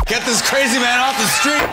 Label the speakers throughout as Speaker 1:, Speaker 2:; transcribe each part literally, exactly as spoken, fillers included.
Speaker 1: Get this crazy man off the street.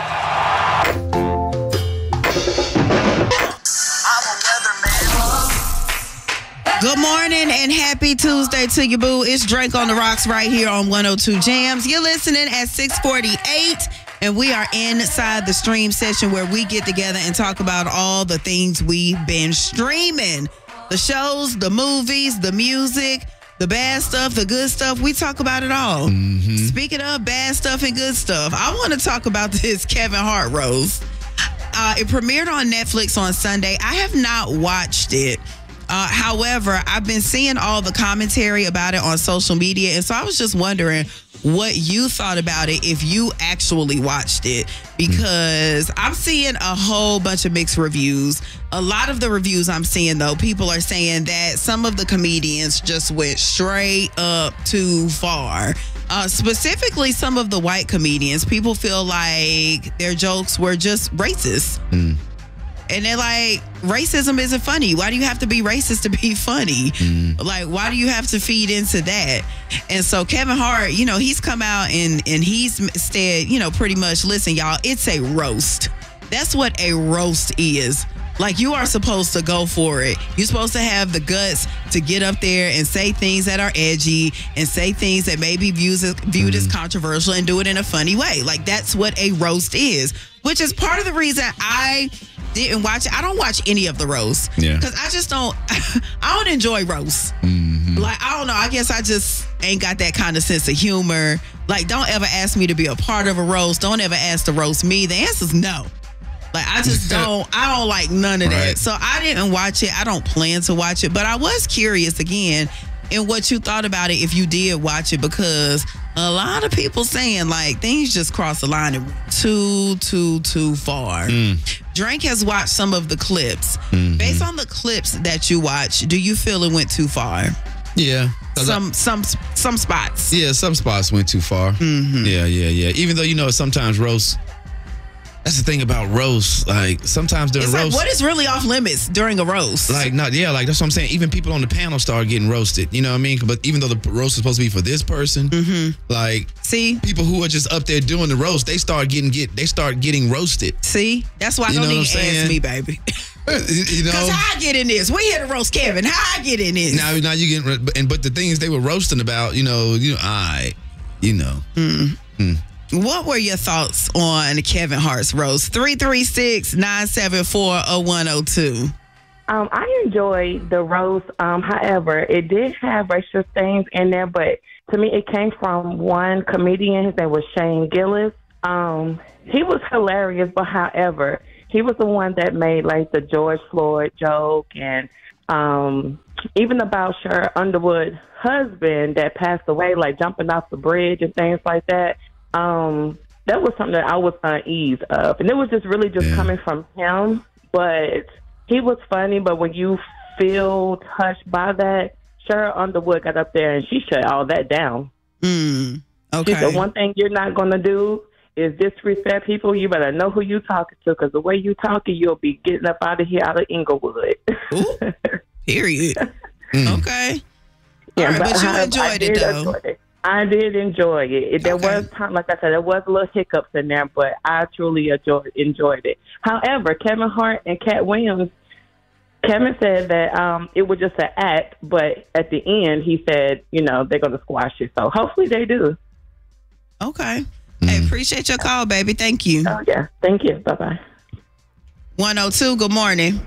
Speaker 2: Good morning and happy Tuesday to you, boo. It's Drake on the Rocks right here on one oh two Jams. You're listening at six forty-eight, and we are inside the stream session where we get together and talk about all the things we've been streaming. The shows, the movies, the music, the bad stuff, the good stuff. We talk about it all. Mm-hmm. Speaking of bad stuff and good stuff, I want to talk about this Kevin Hart roast. Uh, it premiered on Netflix on Sunday. I have not watched it. Uh, however, I've been seeing all the commentary about it on social media, and so I was just wondering what you thought about it if you actually watched it, because I'm seeing a whole bunch of mixed reviews. A lot of the reviews I'm seeing, though, people are saying that some of the comedians just went straight up too far. Uh, specifically, some of the white comedians, people feel like their jokes were just racist. Mm. And they're like, racism isn't funny. Why do you have to be racist to be funny? Mm. Like, why do you have to feed into that? And so Kevin Hart, you know, he's come out and, and he's said, you know, pretty much, listen, y'all, it's a roast. That's what a roast is. Like, you are supposed to go for it. You're supposed to have the guts to get up there and say things that are edgy and say things that may be viewed as, viewed mm. as controversial and do it in a funny way. Like, that's what a roast is, which is part of the reason I didn't watch it. I don't watch any of the roasts. Yeah. Because I just don't, I don't enjoy roasts. Mm-hmm. Like, I don't know. I guess I just ain't got that kind of sense of humor. Like, don't ever ask me to be a part of a roast. Don't ever ask to roast me. The answer's no. Like, I just don't, I don't like none of that. Right. So I didn't watch it. I don't plan to watch it. But I was curious again in what you thought about it if you did watch it, because a lot of people saying, like, things just crossed the line and went too, too, too far. Mm. Drake has watched some of the clips. Mm-hmm. Based on the clips that you watch, do you feel it went too far?
Speaker 3: Yeah.
Speaker 2: Some
Speaker 3: I,
Speaker 2: some some spots.
Speaker 3: Yeah, some spots went too far. Mm-hmm. Yeah, yeah, yeah. Even though, you know, sometimes roasts, that's the thing about roasts. Like, sometimes during
Speaker 2: it's
Speaker 3: roast,
Speaker 2: like, what is really off limits during a roast?
Speaker 3: Like, not yeah, like that's what I'm saying. Even people on the panel start getting roasted. You know what I mean? But even though the roast is supposed to be for this person, mm-hmm. like,
Speaker 2: see,
Speaker 3: people who are just up there doing the roast, they start getting get they start getting roasted.
Speaker 2: See, that's why I don't even ask me, baby.
Speaker 3: You know,
Speaker 2: because how I get in this? We here to roast Kevin. How I get in this?
Speaker 3: Now, now you get and but the things they were roasting about, you know, you know, I, you know. Mm.
Speaker 2: Mm. What were your thoughts on Kevin Hart's roast? three three six, nine seven four, oh one oh two.
Speaker 4: Um, I enjoyed the roast. Um, however, it did have racial things in there, but to me, it came from one comedian. His name was Shane Gillis. Um, he was hilarious, but however, he was the one that made, like, the George Floyd joke and um, even about Cher Underwood's husband that passed away, like jumping off the bridge and things like that. Um, that was something that I was unease of. And it was just really just yeah. coming from him. But he was funny, but when you feel touched by that, Cher Underwood got up there and she shut all that down.
Speaker 2: Mm, okay.
Speaker 4: She said, one thing you're not going to do is disrespect people. You better know who you talking to, because the way you talking, you'll be getting up out of here out of Inglewood.
Speaker 2: Ooh, period. Mm. Okay. Yeah, all right, but, but you enjoyed it, though. It.
Speaker 4: I did enjoy it. There okay. was time, like I said, there was a little hiccups in there, but I truly enjoyed, enjoyed it. However, Kevin Hart and Cat Williams, Kevin said that um, it was just an act, but at the end, he said, you know, they're going to squash it. So hopefully they do.
Speaker 2: Okay. Mm. Hey, appreciate your call, baby. Thank you.
Speaker 4: Oh, yeah. Thank you. Bye-bye.
Speaker 2: one oh two, good morning.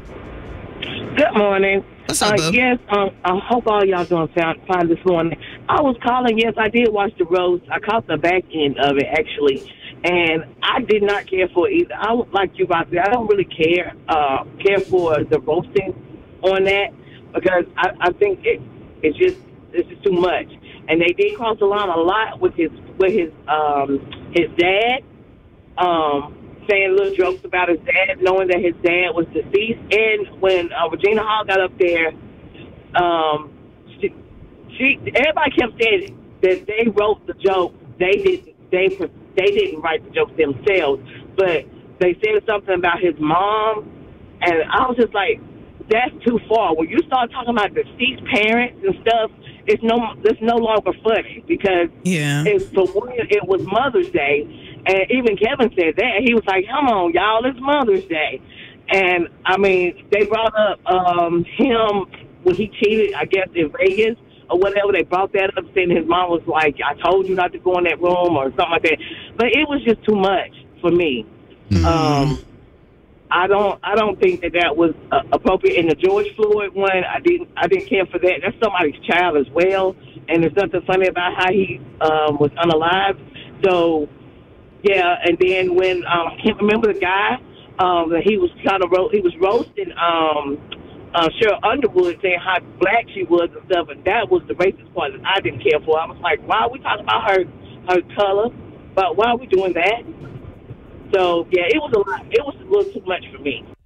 Speaker 5: Good morning.
Speaker 2: What's up,
Speaker 5: uh, yes, um, I hope all y'all doing fine this morning. I was calling, yes, I did watch the roast. I caught the back end of it, actually, and I did not care for it either. I like you about that. I don't really care uh, care for the roasting on that, because I, I think it it's just it's just too much. And they did cross the line a lot with his with his um, his dad. Um, saying little jokes about his dad, knowing that his dad was deceased. And when uh, Regina Hall got up there, um, she, she, everybody kept saying that they wrote the joke. They didn't. They they didn't write the jokes themselves, but they said something about his mom, and I was just like, that's too far. When you start talking about deceased parents and stuff, it's no it's no longer funny because
Speaker 2: Yeah.
Speaker 5: it's for one, it was Mother's Day, and even Kevin said that. He was like, "Come on, y'all, it's Mother's Day," and I mean, they brought up um, him when he cheated, I guess in Vegas or whatever. They brought that up, saying his mom was like, "I told you not to go in that room" or something like that. But it was just too much for me. Mm-hmm. Um, I don't. I don't think that that was uh, appropriate. In the George Floyd one, I didn't. I didn't care for that. That's somebody's child as well, and there's nothing funny about how he um, was unalived. So, yeah. And then when um, I can't remember the guy um, that he was kind of ro- he was roasting um, uh, Cheryl Underwood, saying how black she was and stuff, and that was the racist part that I didn't care for. I was like, why are we talking about her her color? But why are we doing that? So, yeah, it was a lot. It was a little too much for me.